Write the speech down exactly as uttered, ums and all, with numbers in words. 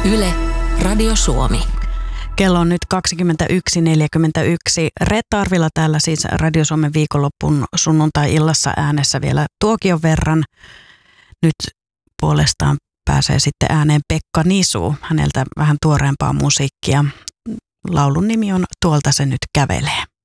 Yle, Radio Suomi. Kello on nyt kaksikymmentäyksi neljäkymmentäyksi. Reetta Arvila täällä siis Radio Suomen viikonloppun sunnuntai-illassa äänessä vielä tuokion verran. Nyt puolestaan pääsee sitten ääneen Pekka Nisu. Häneltä vähän tuoreempaa musiikkia. Laulun nimi on Tuolta se nyt kävelee.